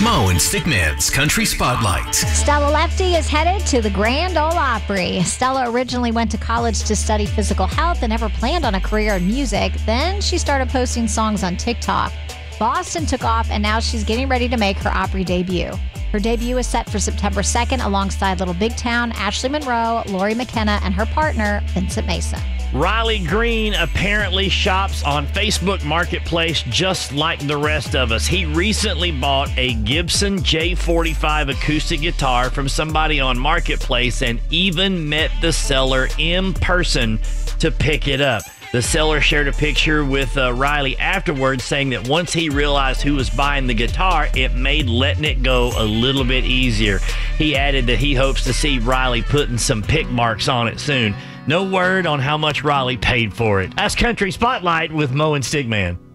Mo and Stickman's Country Spotlight. Stella Lefty is headed to the Grand Ole Opry. Stella originally went to college to study physical health and never planned on a career in music. Then she started posting songs on TikTok. Boston took off, and now she's getting ready to make her Opry debut. Her debut is set for September 2nd alongside Little Big Town, Ashley Monroe, Lori McKenna, and her partner, Vincent Mason. Riley Green apparently shops on Facebook Marketplace just like the rest of us. He recently bought a Gibson J45 acoustic guitar from somebody on Marketplace and even met the seller in person to pick it up. The seller shared a picture with Riley afterwards, saying that once he realized who was buying the guitar, it made letting it go a little bit easier. He added that he hopes to see Riley putting some pick marks on it soon. No word on how much Riley paid for it. That's Country Spotlight with Mo and Stigman.